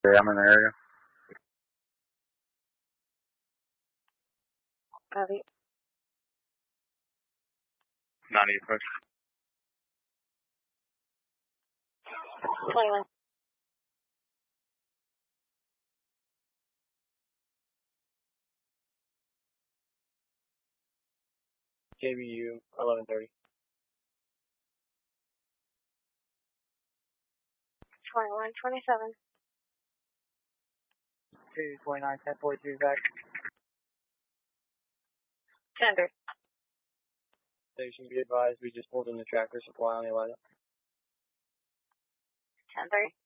Yeah, I'm in the area. Copy. 90 approach. 21. KBU 1130. 21, 27. 229, 1043 back. 10-3. Station be advised, we just pulled in the tractor supply on the 11. 10-3.